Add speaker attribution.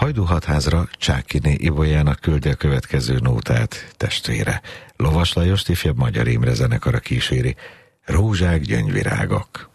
Speaker 1: Hajdúhatházra Csákiné Iboljának küldi a következő nótát testvére. Lovas Lajost ifjabb Magyar Imre zenekara kíséri. Rózsák, gyöngyvirágok.